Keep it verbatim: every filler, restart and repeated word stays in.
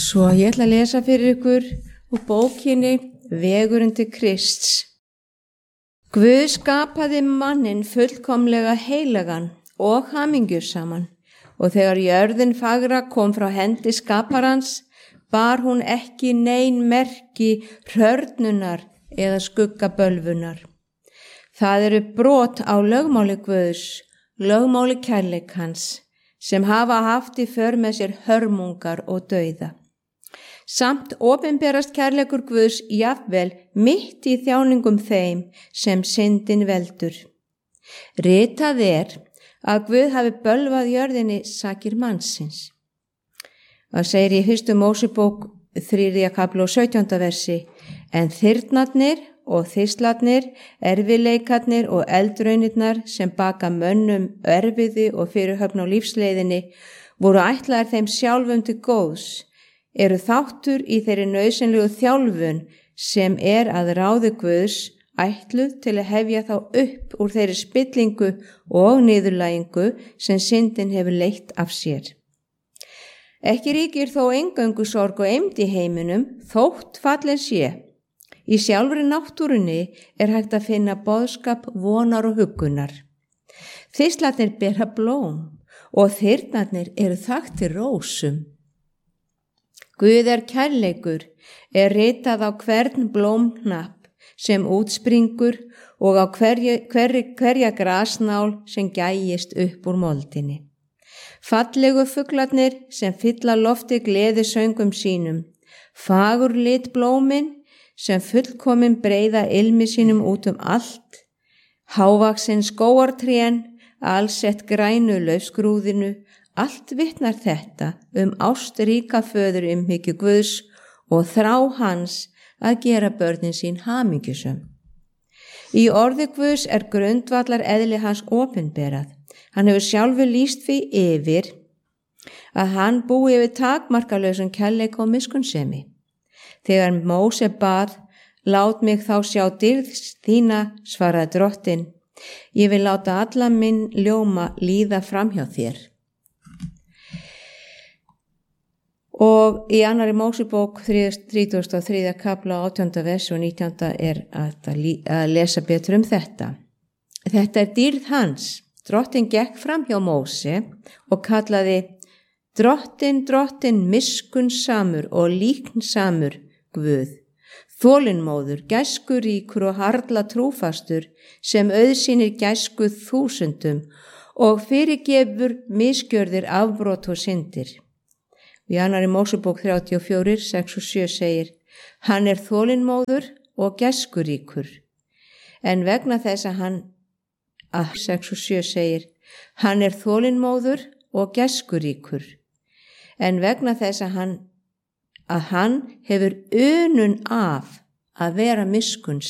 Svo ég ætla að lesa fyrir ykkur úr bókinni Vegurinn til Krists. Guð skapaði manninn fullkomlega heilagan og hamingjusaman, og þegar jörðin fagra kom frá hendi skaparans, bar hún ekki nein merki hrörnunar eða skuggabölvunar. Það eru brot á lögmáli Guðs, lögmáli kærleikans, sem hafa haft í för með sér hörmungar og dauða. Samt opinberast kærleikur Guðs jafnvel mitt í þjáningum þeim sem syndin veldur. Ritað er að Guð hafi bölvað jörðinni sakir mannsins. Það segir í fyrstu Mósebók þriðja kafla og sautjánda versi, en þyrnarnir og þislarnir, erfileikarnir og eldraunirnar sem baka mönnum erfiði og fyrirhöfn á lífsleiðinni voru ætlaðir þeim sjálfum til góðs, eru þáttur í þeirri nauðsynlegu þjálfun sem er að ráði Guðs ætluð til að hefja þá upp úr þeirri spillingu og niðurlægingu sem syndin hefur leitt af sér. Ekki ríkir þó eingöngu sorg og eymd í heiminum, þótt fallin sé. Í sjálfri náttúrunni er hægt að finna boðskap vonar og huggunar. Þislarnir bera blóm og þyrnarnir eru þaktir rósum. Guð er kærleikur, er ritað á hvern blómknapp sem útspringur og á hverja, hverja, hverja grasnál sem gægist upp úr moldinni. Fallegu fuglarnir sem fylla lofti gleðisöngum sínum, fagur lit blómin sem fullkomin breiða ilmi sínum út um allt, hávaksin skógartrén, allsett grænu laufskrúðinu, allt vitnar þetta um ástríka föður umhyggju Guðs og þrá hans að gera börnin sín hamingjusöm. Í orði Guðs er grundvallar eðli hans opinberað. Hann hefur sjálfur lýst því yfir að hann búi yfir takmarkalausum kærleik og miskunnsemi. Þegar Móse bað, lát mig þá sjá dýrð þína, svaraði drottinn, ég vil láta alla minn ljóma líða framhjá þér. Og í annarri Mósebók þrítugasta og þriðja kafla átjánda vers og nítjánda er að, að lesa betur um þetta. Þetta er dýrð hans. Drottinn gekk fram hjá Móse og kallaði Drottinn, drottinn, miskunnsamur og líknsamur Guð, þolinmóður, gæskuríkur og harla trúfastur sem auðsýnir gæsku þúsundum og fyrirgefur misgjörðir afbrot og syndir. Í annarri Mósebók þrjátíu og fjögur, sex og sjö segir, hann er þolinmóður og gæskuríkur, en vegna þess að hann, að sex og sjö segir, hann er þolinmóður og gæskuríkur, en vegna þess að hann, að hann hefur unun af að vera miskunns.